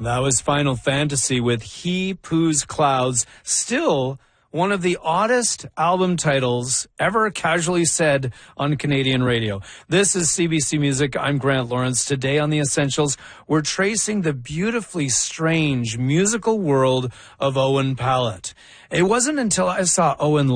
That was Final Fantasy with He Poos Clouds. Still one of the oddest album titles ever casually said on Canadian radio. This is CBC Music. I'm Grant Lawrence. Today on The Essentials, we're tracing the beautifully strange musical world of Owen Pallett. It wasn't until I saw Owen